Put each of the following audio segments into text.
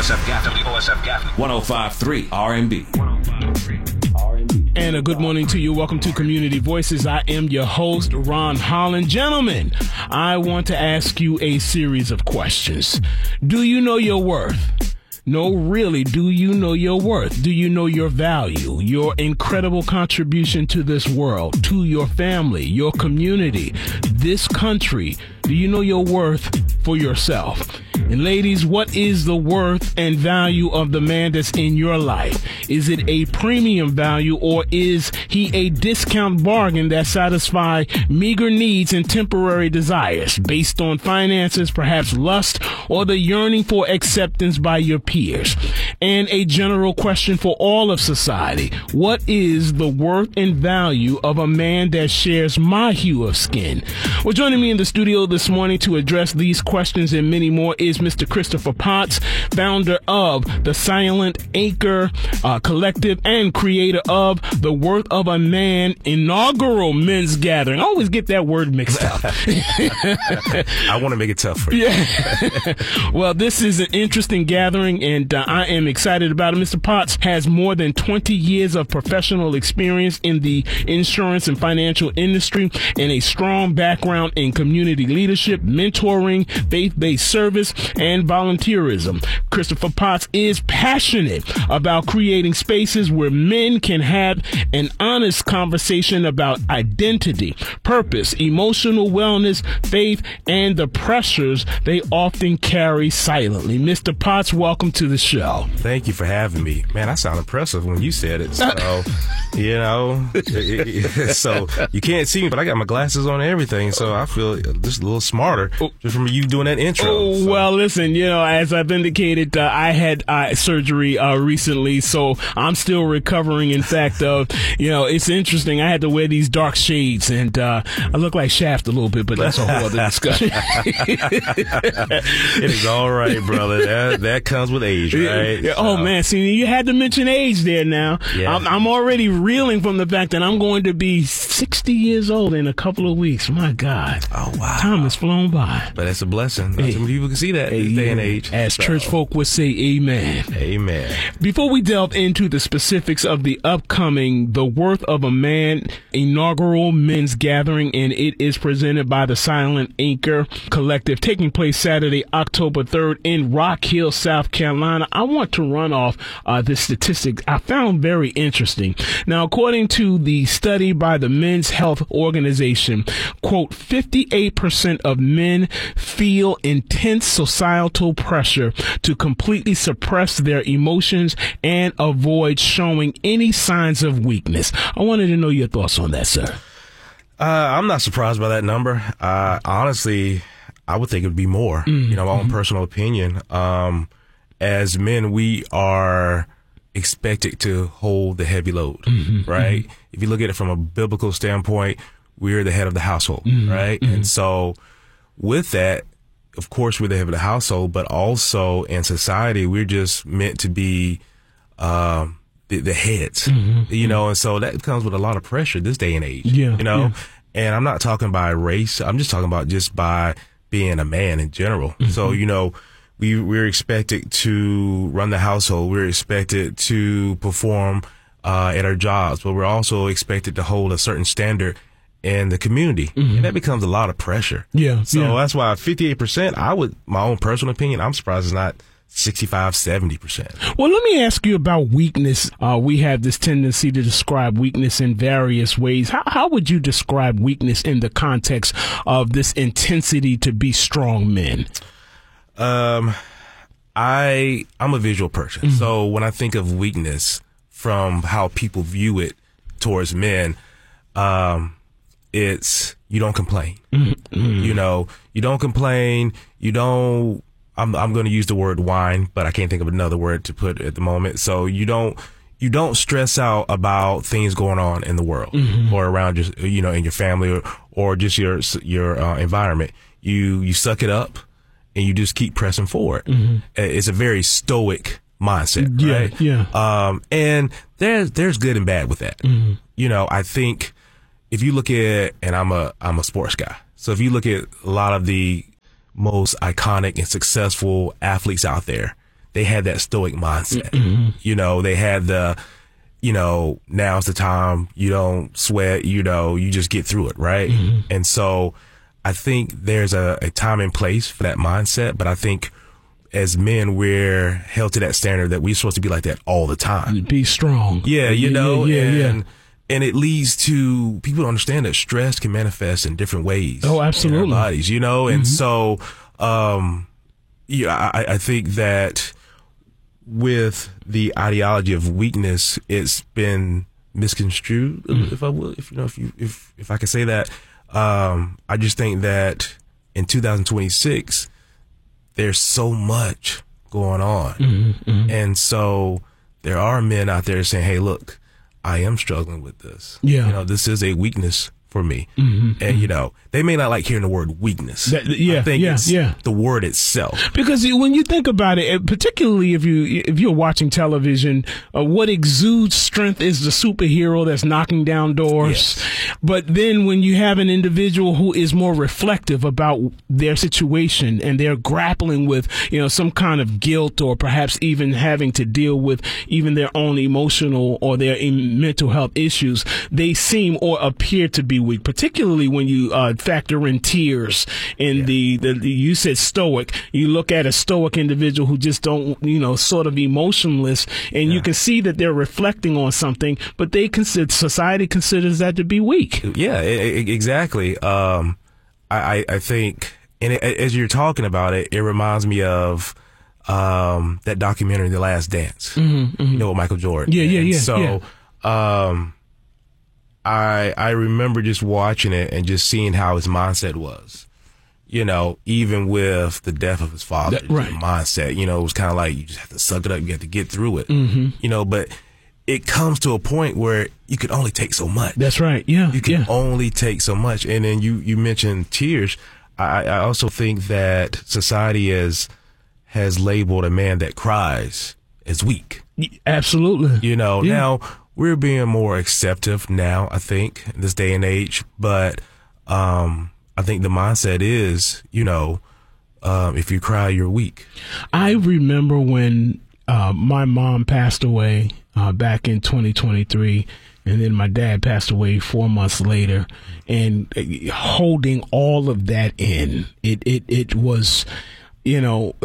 WOSF Gaffney. 105.3 R&B. And a good morning to you. Welcome to Community Voices. I am your host, Ron Holland. Gentlemen, I want to ask you a series of questions. Do you know your worth? No, really, do you know your worth? Do you know your value, your incredible contribution to this world, to your family, your community, this country? Do you know your worth for yourself? And ladies, what is the worth and value of the man that's in your life? Is it a premium value, or is he a discount bargain that satisfies meager needs and temporary desires based on finances, perhaps lust, or the yearning for acceptance by your peers? And a general question for all of society: what is the worth and value of a man that shares my hue of skin? Well, joining me in the studio this morning to address these questions and many more is Mr. Christopher Potts, founder of the Silent Anchor Collective and creator of The Worth of a Man inaugural men's gathering. I always get that word mixed up. I want to make it tough for you. Yeah. Well, this is an interesting gathering, and I am excited about it. Mr. Potts has more than 20 years of professional experience in the insurance and financial industry and a strong background in community leadership, mentoring, faith-based service, and volunteerism. Christopher Potts is passionate about creating spaces where men can have an honest conversation about identity, purpose, emotional wellness, faith, and the pressures they often carry silently. Mr. Potts, welcome to the show. Thank you for having me. Man, I sound impressive when you said it. So, so you can't see me, but I got my glasses on and everything, so I feel just a little smarter just from you doing that intro. Oh, well, listen, as I've indicated, I had eye surgery recently, so I'm still recovering. In fact, it's interesting. I had to wear these dark shades, and I look like Shaft a little bit, but that's a whole other discussion. It is all right, brother. That comes with age, right? Yeah. Oh, man. See, you had to mention age there now. Yeah. I'm already reeling from the fact that I'm going to be 60 years old in a couple of weeks. My God. Oh, wow. Time has flown by. But it's a blessing. Not too many people can see that this day and age. As church folk would say, amen. Amen. Before we delve into the specifics of the upcoming The Worth of a Man inaugural men's gathering, and it is presented by the Silent Anchor Collective, taking place Saturday, October 3rd in Rock Hill, South Carolina, I want to run off this statistic I found very interesting. Now, according to the study by the Men's Health Organization, quote, 58% of men feel intense societal pressure to completely suppress their emotions and avoid showing any signs of weakness. I wanted to know your thoughts on that, sir. I'm not surprised by that number. Honestly, I would think it would be more, my own personal opinion. As men, we are expected to hold the heavy load, right? If you look at it from a biblical standpoint, we're the head of the household, right? And so with that, of course, we're the head of the household, but also in society, we're just meant to be the heads, and so that comes with a lot of pressure this day and age, and I'm not talking by race. I'm just talking about just by being a man in general. So, we're expected to run the household. We're expected to perform at our jobs, but we're also expected to hold a certain standard in the community. And that becomes a lot of pressure. So that's why 58%, my own personal opinion, I'm surprised it's not 65, 70%. Well, let me ask you about weakness. We have this tendency to describe weakness in various ways. How would you describe weakness in the context of this intensity to be strong men? I'm a visual person. So when I think of weakness from how people view it towards men, it's you don't complain. You don't complain. I'm going to use the word whine, but I can't think of another word to put at the moment. So you don't stress out about things going on in the world or around just, in your family or just your environment. You suck it up and you just keep pressing forward. It's a very stoic mindset, right? Yeah. And there's good and bad with that. I think if you look at, and I'm a sports guy. So if you look at a lot of the most iconic and successful athletes out there, they had that stoic mindset. You know, they had the, you know, now's the time, you don't sweat, you know, you just get through it, right? And so I think there's a time and place for that mindset, but I think as men, we're held to that standard that we're supposed to be like that all the time. Be strong. Yeah, you know, and it leads to people to understand that stress can manifest in different ways. Oh, absolutely. In our bodies, you know, and so, yeah, I think that with the ideology of weakness, it's been misconstrued, if I can say that. I just think that in 2026, there's so much going on. And so there are men out there saying, hey, look, I am struggling with this. Yeah. You know, this is a weakness for me. And, you know, they may not like hearing the word weakness. I think it's the word itself. Because when you think about it, particularly if you're watching television, what exudes strength is the superhero that's knocking down doors. Yes. But then when you have an individual who is more reflective about their situation and they're grappling with, you know, some kind of guilt or perhaps even having to deal with even their own emotional or their mental health issues, they seem or appear to be weak, particularly when you factor in tears and the you said stoic. You look at a stoic individual who just don't, you know, sort of emotionless, and you can see that they're reflecting on something, but society considers that to be weak. Yeah, exactly. I think, and as you're talking about it, it reminds me of that documentary, The Last Dance. You know, with Michael Jordan. Yeah. So, I remember just watching it and just seeing how his mindset was, you know, even with the death of his father, mindset, you know, it was kind of like, you just have to suck it up. You have to get through it, you know, but it comes to a point where you can only take so much. That's right. Yeah. You can only take so much. And then you mentioned tears. I also think that society has labeled a man that cries as weak. Absolutely. You know, now we're being more acceptive now, I think, in this day and age. But I think the mindset is, you know, if you cry, you're weak. I remember when my mom passed away back in 2023, and then my dad passed away 4 months later, and holding all of that in, it was, you know,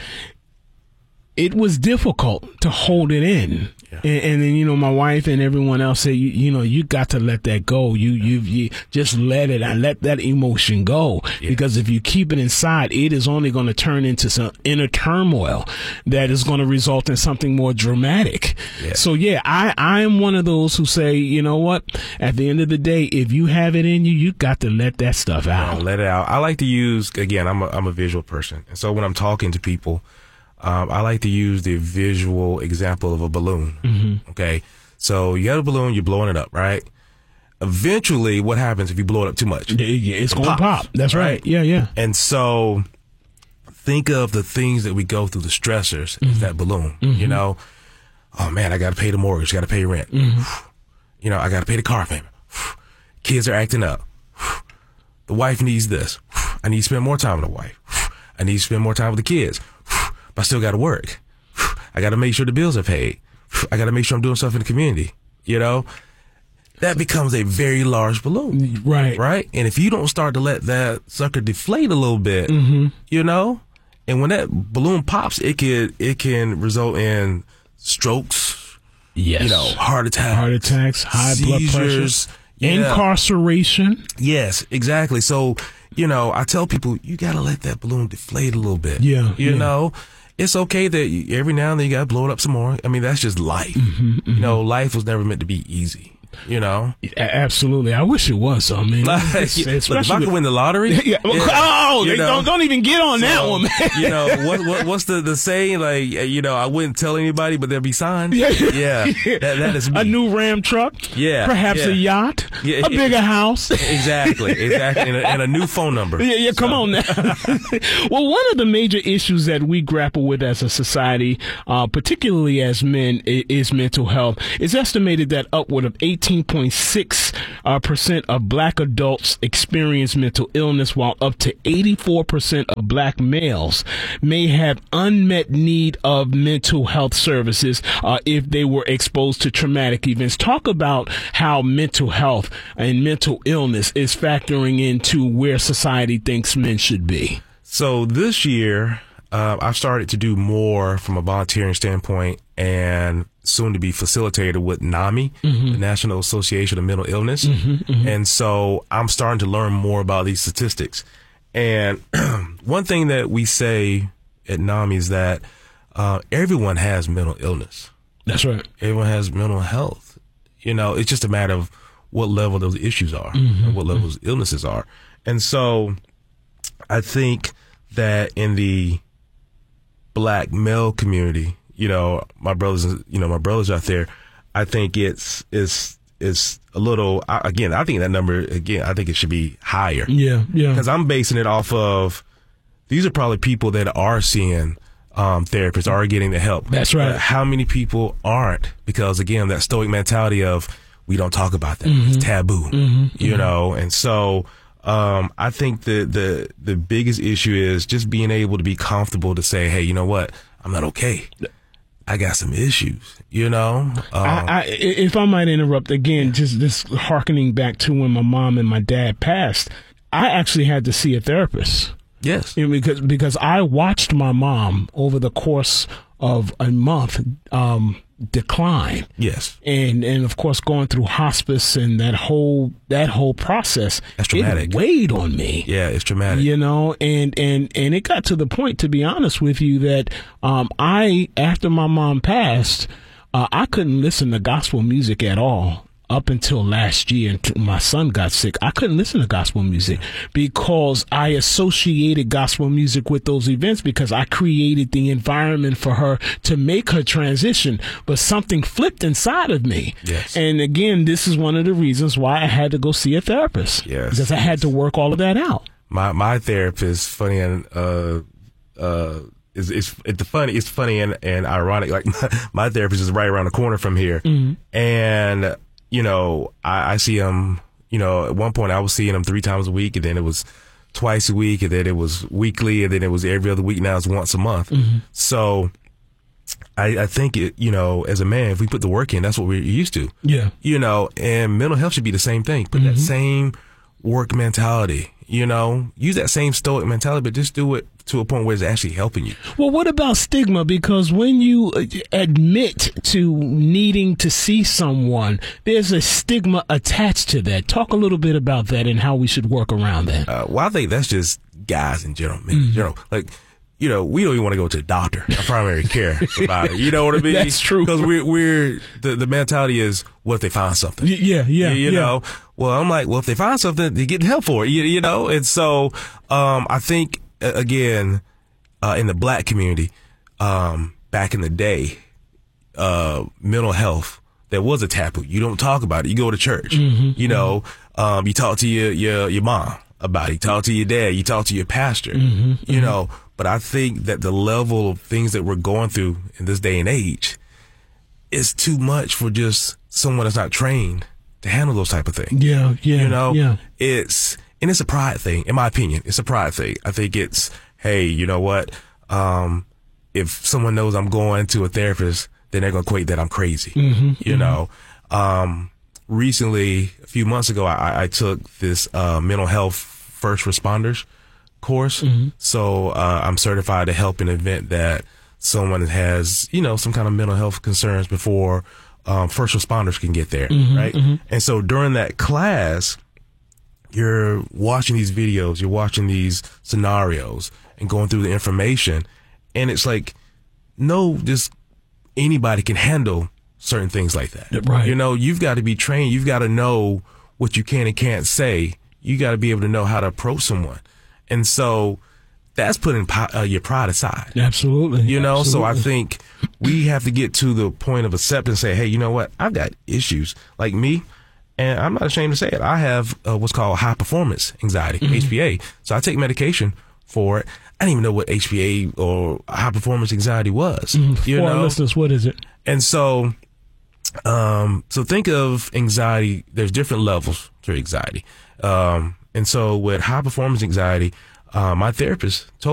it was difficult to hold it in. Yeah. And then, you know, my wife and everyone else say, you know, you got to let that go. You just let it and let that emotion go. Yeah. Because if you keep it inside, it is only going to turn into some inner turmoil that is going to result in something more dramatic. Yeah. So, I am one of those who say, you know what, at the end of the day, if you have it in you, you got to let that stuff out. Let it out. I like to use, again, I'm a visual person. And so when I'm talking to people, I like to use the visual example of a balloon. Okay. So you got a balloon, you're blowing it up, right? Eventually, what happens if you blow it up too much? It's going to pop. That's right. Yeah. And so think of the things that we go through, the stressors, is that balloon, you know? Oh man, I got to pay the mortgage, got to pay rent. You know, I got to pay the car payment. Kids are acting up. The wife needs this. I need to spend more time with the wife. I need to spend more time with the kids. I still got to work. I got to make sure the bills are paid. I got to make sure I'm doing stuff in the community. You know, that becomes a very large balloon. Right. And if you don't start to let that sucker deflate a little bit, you know, and when that balloon pops, it can result in strokes. Yes. You know, heart attacks, high blood pressure, Yeah. Incarceration. Yes, exactly. So, you know, I tell people, you got to let that balloon deflate a little bit. Yeah. You know, it's okay that every now and then you got to blow it up some more. I mean, that's just life. You know, life was never meant to be easy. You know, absolutely. I wish it was. I mean, look, if I could win the lottery, don't even get on that one, man. You know, what's the saying? Like, you know, I wouldn't tell anybody, but there'll be signs. That is me. A new Ram truck, perhaps a yacht, a bigger house. Exactly, and a new phone number. Come on now. Well, one of the major issues that we grapple with as a society, particularly as men, is mental health. It's estimated that upward of 8 18.6% of black adults experience mental illness, while up to 84% of black males may have unmet need of mental health services if they were exposed to traumatic events. Talk about how mental health and mental illness is factoring into where society thinks men should be. So this year, I've started to do more from a volunteering standpoint and soon to be facilitated with NAMI, the National Association of Mental Illness. And so I'm starting to learn more about these statistics. And one thing that we say at NAMI is that everyone has mental illness. That's right. Everyone has mental health. You know, it's just a matter of what level those issues are and what level those illnesses are. And so I think that in the black male community, my brothers out there, I think it's a little, again, I think that number, I think it should be higher. Yeah. Because I'm basing it off of, these are probably people that are seeing therapists, are getting the help. That's right. How many people aren't? Because again, that stoic mentality of, we don't talk about that. It's taboo, and so I think the biggest issue is just being able to be comfortable to say, hey, you know what? I'm not okay. I got some issues, if I might interrupt again, just hearkening back to when my mom and my dad passed, I actually had to see a therapist. Yes. Because I watched my mom over the course of a month decline. Yes. And of course going through hospice and that whole process. That's traumatic. It weighed on me. Yeah, it's traumatic. And it got to the point, to be honest with you, that after my mom passed, I couldn't listen to gospel music at all. Up until last year, until my son got sick, I couldn't listen to gospel music because I associated gospel music with those events because I created the environment for her to make her transition. But something flipped inside of me. Yes. And again, this is one of the reasons why I had to go see a therapist. Yes. Because I had to work all of that out. My therapist, funny and it's funny and ironic. Like my therapist is right around the corner from here, and I see him, at one point I was seeing him 3 times a week, and then it was twice a week, and then it was weekly, and then it was every other week. Now it's once a month. So I think as a man, if we put the work in, that's what we're used to. Yeah. And mental health should be the same thing. Put that same work mentality, use that same stoic mentality, but just do it to a point where it's actually helping you. Well, what about stigma? Because when you admit to needing to see someone, there's a stigma attached to that. Talk a little bit about that and how we should work around that. Well, I think that's just guys in general, men in general. Like, we don't even want to go to the doctor, a primary care provider. You know what I mean? That's true. Because we're the mentality is, what if they find something? Yeah. You know? Well, I'm like, well, if they find something, they get help for it, And so, I think, again, in the black community, back in the day, mental health, there was a taboo. You don't talk about it. You go to church, you talk to your mom about it. You talk to your dad. You talk to your pastor, but I think that the level of things that we're going through in this day and age is too much for just someone that's not trained to handle those type of things. Yeah. It's a pride thing, in my opinion. It's a pride thing. I think it's, hey, you know what? If someone knows I'm going to a therapist, then they're going to equate that I'm crazy. Recently, a few months ago, I took this mental health first responders course. So I'm certified to help in an event that someone has, some kind of mental health concerns before first responders can get there, right? And so during that class, you're watching these videos, you're watching these scenarios and going through the information. And it's like, just anybody can handle certain things like that. Right. You've got to be trained. You've got to know what you can and can't say. You got to be able to know how to approach someone. And so that's putting your pride aside. Absolutely. So I think we have to get to the point of acceptance and say, hey, you know what? I've got issues like me. And I'm not ashamed to say it. I have what's called high performance anxiety, HPA. So I take medication for it. I didn't even know what HPA or high performance anxiety was. For our listeners, what is it? And so So think of anxiety. There's different levels to anxiety. And so with high performance anxiety, my therapist told